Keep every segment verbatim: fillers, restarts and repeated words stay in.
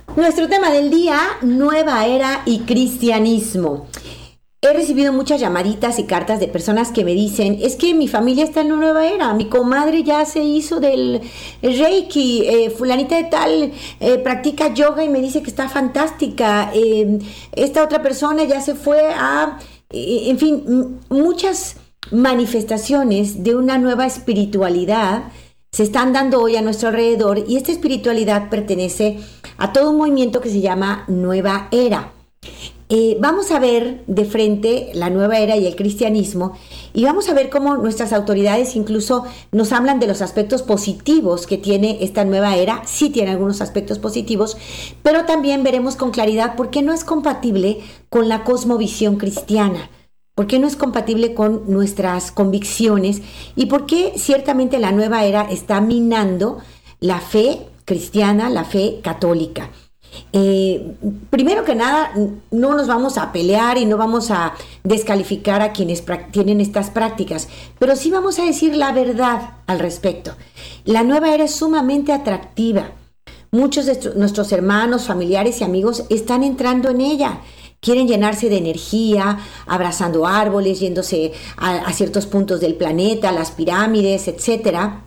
Nuestro tema del día, nueva era y cristianismo. He recibido muchas llamaditas y cartas de personas que me dicen, es que mi familia está en la nueva era, mi comadre ya se hizo del Reiki, eh, fulanita de tal eh, practica yoga y me dice que está fantástica, eh, esta otra persona ya se fue a, eh, en fin, m- muchas manifestaciones de una nueva espiritualidad se están dando hoy a nuestro alrededor, y esta espiritualidad pertenece a todo un movimiento que se llama Nueva Era. Eh, vamos a ver de frente la nueva era y el cristianismo, y vamos a ver cómo nuestras autoridades incluso nos hablan de los aspectos positivos que tiene esta nueva era. Sí tiene algunos aspectos positivos, pero también veremos con claridad por qué no es compatible con la cosmovisión cristiana, por qué no es compatible con nuestras convicciones y por qué ciertamente la nueva era está minando la fe cristiana, la fe católica. Eh, primero que nada, no nos vamos a pelear y no vamos a descalificar a quienes pra- tienen estas prácticas, pero sí vamos a decir la verdad al respecto. La nueva era es sumamente atractiva. Muchos de est- nuestros hermanos, familiares y amigos están entrando en ella. Quieren llenarse de energía, abrazando árboles, yéndose a, a ciertos puntos del planeta, las pirámides, etcétera.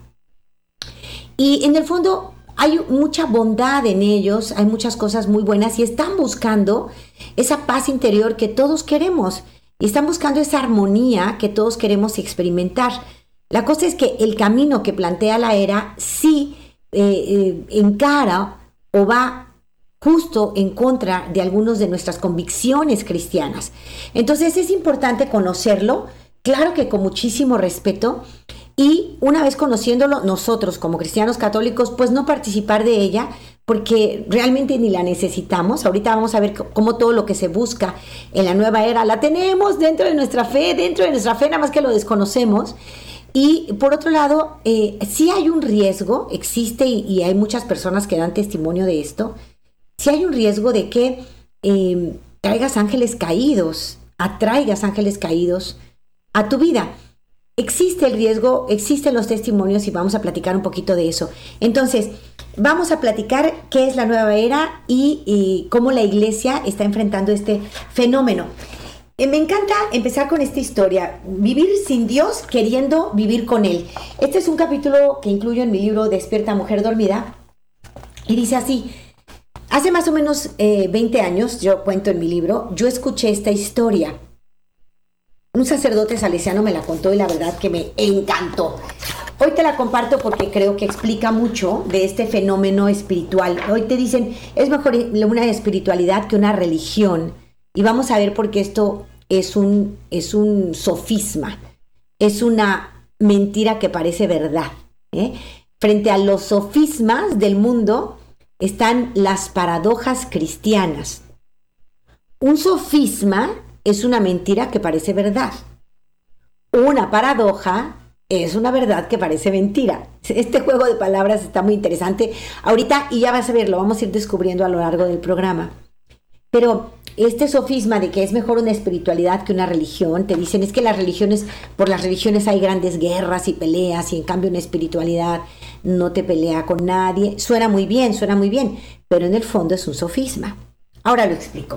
Y en el fondo hay mucha bondad en ellos, hay muchas cosas muy buenas y están buscando esa paz interior que todos queremos y están buscando esa armonía que todos queremos experimentar. La cosa es que el camino que plantea la era sí eh, eh, encara o va justo en contra de algunas de nuestras convicciones cristianas. Entonces es importante conocerlo, claro que con muchísimo respeto, y una vez conociéndolo, nosotros como cristianos católicos, pues no participar de ella, porque realmente ni la necesitamos. Ahorita vamos a ver cómo todo lo que se busca en la nueva era la tenemos dentro de nuestra fe, dentro de nuestra fe, nada más que lo desconocemos. Y por otro lado, eh, sí hay un riesgo, existe, y, y hay muchas personas que dan testimonio de esto. Si hay un riesgo de que eh, traigas ángeles caídos, atraigas ángeles caídos a tu vida. Existe el riesgo, existen los testimonios y vamos a platicar un poquito de eso. Entonces, vamos a platicar qué es la nueva era y, y cómo la iglesia está enfrentando este fenómeno. Eh, me encanta empezar con esta historia, vivir sin Dios queriendo vivir con Él. Este es un capítulo que incluyo en mi libro Despierta Mujer Dormida y dice así. Hace más o menos eh, veinte años, yo cuento en mi libro, yo escuché esta historia. Un sacerdote salesiano me la contó y la verdad que me encantó. Hoy te la comparto porque creo que explica mucho de este fenómeno espiritual. Hoy te dicen, es mejor una espiritualidad que una religión. Y vamos a ver por qué esto es un, es un sofisma, es una mentira que parece verdad, ¿eh? Frente a los sofismas del mundo están las paradojas cristianas. Un sofisma es una mentira que parece verdad. Una paradoja es una verdad que parece mentira. Este juego de palabras está muy interesante ahorita y ya vas a ver, lo vamos a ir descubriendo a lo largo del programa. Pero este sofisma de que es mejor una espiritualidad que una religión, te dicen es que las religiones, por las religiones hay grandes guerras y peleas y en cambio una espiritualidad no te pelea con nadie. Suena muy bien, suena muy bien, pero en el fondo es un sofisma. Ahora lo explico.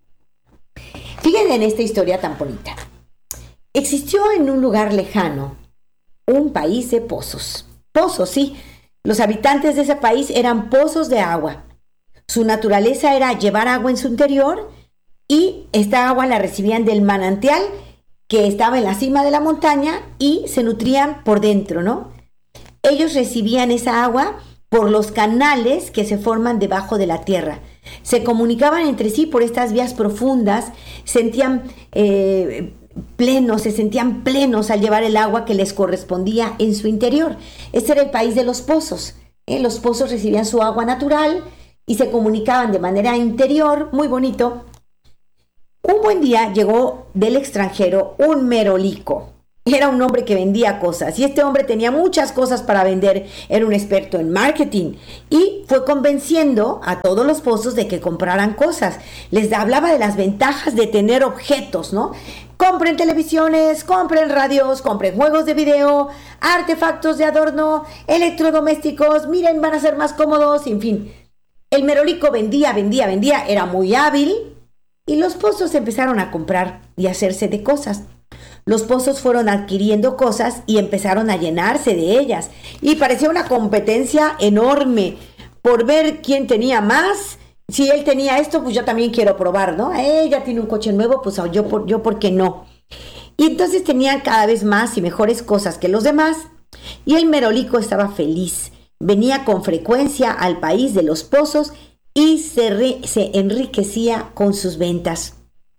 Fíjense en esta historia tan bonita. Existió en un lugar lejano un país de pozos. Pozos, sí. Los habitantes de ese país eran pozos de agua. Su naturaleza era llevar agua en su interior y esta agua la recibían del manantial que estaba en la cima de la montaña y se nutrían por dentro, ¿no? Ellos recibían esa agua por los canales que se forman debajo de la tierra. Se comunicaban entre sí por estas vías profundas, sentían eh, plenos, se sentían plenos al llevar el agua que les correspondía en su interior. Este era el país de los pozos. ¿eh? Los pozos recibían su agua natural y se comunicaban de manera interior, muy bonito. Un buen día llegó del extranjero un merolico. Era un hombre que vendía cosas y este hombre tenía muchas cosas para vender, era un experto en marketing y fue convenciendo a todos los pozos de que compraran cosas. Les hablaba de las ventajas de tener objetos, ¿no? Compren televisiones, compren radios, compren juegos de video, artefactos de adorno, electrodomésticos, miren, van a ser más cómodos, en fin. El merolico vendía, vendía, vendía, era muy hábil y los pozos empezaron a comprar y a hacerse de cosas. Los pozos fueron adquiriendo cosas y empezaron a llenarse de ellas. Y parecía una competencia enorme por ver quién tenía más. Si él tenía esto, pues yo también quiero probar, ¿no? Ella tiene un coche nuevo, pues yo, por, yo ¿por qué no? Y entonces tenían cada vez más y mejores cosas que los demás. Y el merolico estaba feliz. Venía con frecuencia al país de los pozos y se, re, se enriquecía con sus ventas.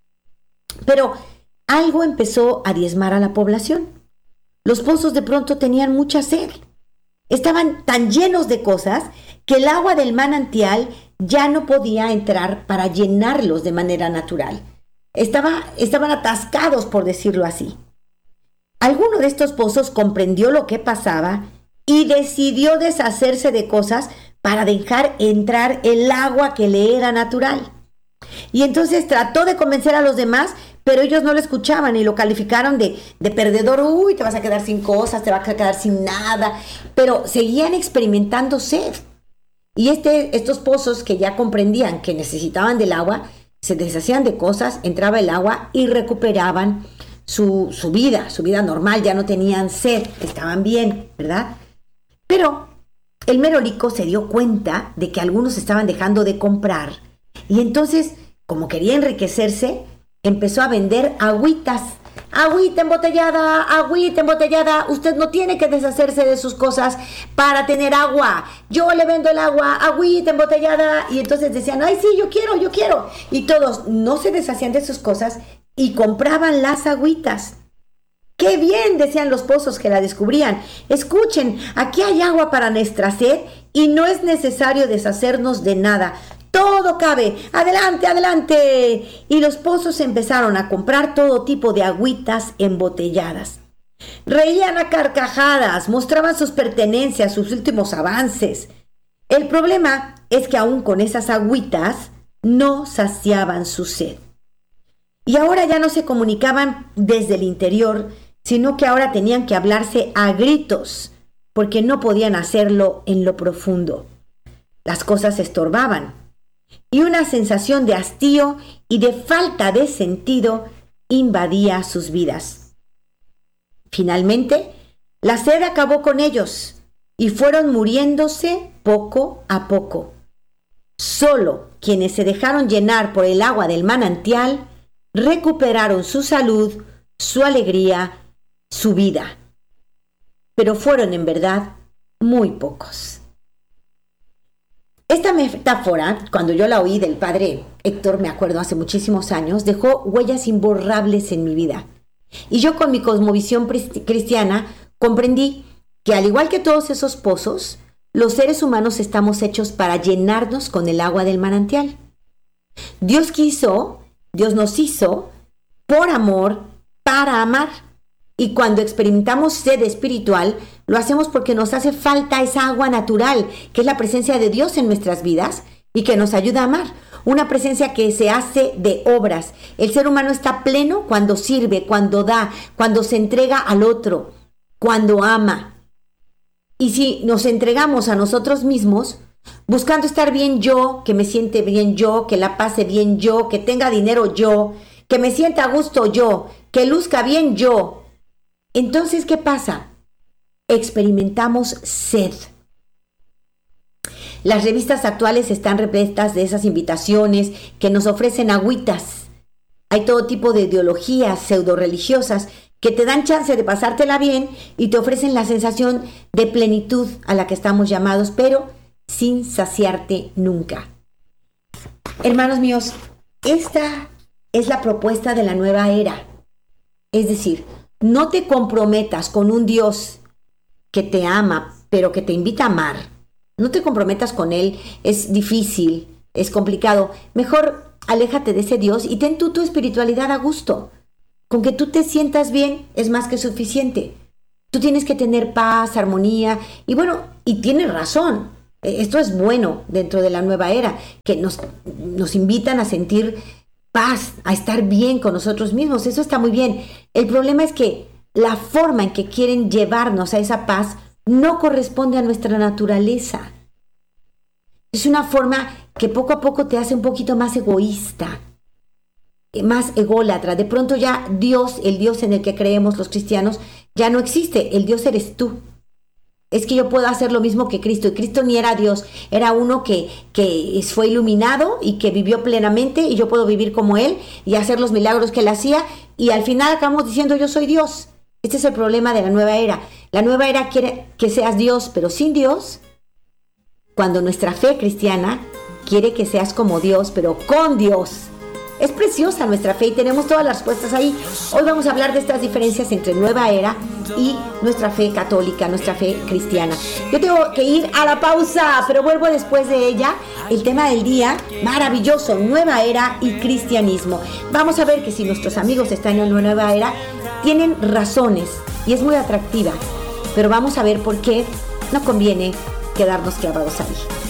Pero algo empezó a diezmar a la población. Los pozos de pronto tenían mucha sed. Estaban tan llenos de cosas que el agua del manantial ya no podía entrar para llenarlos de manera natural. Estaba, estaban atascados, por decirlo así. Alguno de estos pozos comprendió lo que pasaba y decidió deshacerse de cosas para dejar entrar el agua que le era natural. Y entonces trató de convencer a los demás, pero ellos no lo escuchaban y lo calificaron de, de perdedor. Uy, te vas a quedar sin cosas, te vas a quedar sin nada. Pero seguían experimentando sed. Y este, estos pozos que ya comprendían que necesitaban del agua, se deshacían de cosas, entraba el agua y recuperaban su, su vida, su vida normal. Ya no tenían sed, estaban bien, ¿verdad? Pero el merolico se dio cuenta de que algunos estaban dejando de comprar. Y entonces, como quería enriquecerse, empezó a vender agüitas. Agüita embotellada, agüita embotellada. Usted no tiene que deshacerse de sus cosas para tener agua. Yo le vendo el agua, agüita embotellada. Y entonces decían, ay, sí, yo quiero, yo quiero. Y todos no se deshacían de sus cosas y compraban las agüitas. ¡Qué bien!, decían los pozos que la descubrían. Escuchen, aquí hay agua para nuestra sed y no es necesario deshacernos de nada. Todo cabe. ¡Adelante, adelante! Y los pozos empezaron a comprar todo tipo de agüitas embotelladas. Reían a carcajadas, mostraban sus pertenencias, sus últimos avances. El problema es que aún con esas agüitas no saciaban su sed. Y ahora ya no se comunicaban desde el interior, sino que ahora tenían que hablarse a gritos, porque no podían hacerlo en lo profundo. Las cosas estorbaban. Y una sensación de hastío y de falta de sentido invadía sus vidas. Finalmente, la sed acabó con ellos y fueron muriéndose poco a poco. Solo quienes se dejaron llenar por el agua del manantial recuperaron su salud, su alegría, su vida. Pero fueron en verdad muy pocos. Esta metáfora, cuando yo la oí del padre Héctor, me acuerdo, hace muchísimos años, dejó huellas imborrables en mi vida. Y yo con mi cosmovisión cristiana comprendí que al igual que todos esos pozos, los seres humanos estamos hechos para llenarnos con el agua del manantial. Dios quiso, Dios nos hizo por amor, para amar. Y cuando experimentamos sed espiritual, lo hacemos porque nos hace falta esa agua natural, que es la presencia de Dios en nuestras vidas y que nos ayuda a amar. Una presencia que se hace de obras. El ser humano está pleno cuando sirve, cuando da, cuando se entrega al otro, cuando ama. Y si nos entregamos a nosotros mismos, buscando estar bien yo, que me siente bien yo, que la pase bien yo, que tenga dinero yo, que me sienta a gusto yo, que luzca bien yo, entonces, ¿qué pasa? Experimentamos sed. Las revistas actuales están repletas de esas invitaciones que nos ofrecen agüitas. Hay todo tipo de ideologías pseudo-religiosas que te dan chance de pasártela bien y te ofrecen la sensación de plenitud a la que estamos llamados, pero sin saciarte nunca. Hermanos míos, esta es la propuesta de la nueva era. Es decir, no te comprometas con un Dios que te ama, pero que te invita a amar. No te comprometas con Él, es difícil, es complicado. Mejor aléjate de ese Dios y ten tú tu espiritualidad a gusto. Con que tú te sientas bien es más que suficiente. Tú tienes que tener paz, armonía, y bueno, y tienes razón. Esto es bueno dentro de la nueva era, que nos, nos invitan a sentir paz, a estar bien con nosotros mismos. Eso está muy bien. El problema es que la forma en que quieren llevarnos a esa paz no corresponde a nuestra naturaleza. Es una forma que poco a poco te hace un poquito más egoísta, más ególatra. De pronto ya Dios, el Dios en el que creemos los cristianos, ya no existe. El Dios eres tú. Es que yo puedo hacer lo mismo que Cristo. Y Cristo ni era Dios, era uno que, que fue iluminado y que vivió plenamente, y yo puedo vivir como Él y hacer los milagros que Él hacía, y al final acabamos diciendo yo soy Dios. Este es el problema de la nueva era. La nueva era quiere que seas Dios, pero sin Dios, cuando nuestra fe cristiana quiere que seas como Dios, pero con Dios. Es preciosa nuestra fe y tenemos todas las respuestas ahí. Hoy vamos a hablar de estas diferencias entre nueva era y nuestra fe católica, nuestra fe cristiana. Yo tengo que ir a la pausa, pero vuelvo después de ella. El tema del día, maravilloso, nueva era y cristianismo. Vamos a ver que si nuestros amigos están en la nueva era, tienen razones y es muy atractiva. Pero vamos a ver por qué no conviene quedarnos clavados ahí.